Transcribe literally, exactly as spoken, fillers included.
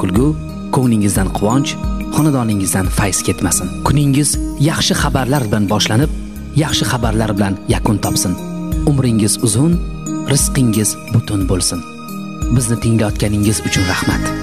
kulgu, ko'nglingizdan quvonch, xonadoningizdan fayz ketmasin. Kuningiz yaxshi xabarlar bilan boshlanib, yaxshi xabarlar bilan yakun topsin. Umringiz uzun, rizqingiz butun bo'lsin. Bizni tinglayotganingiz uchun rahmat.